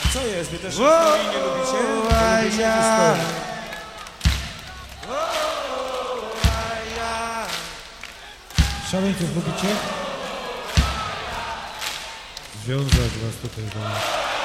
Co jest? Wy też historii nie lubicie? Nie lubicie historii. Szaleńców lubicie? Związać was tutaj do nas.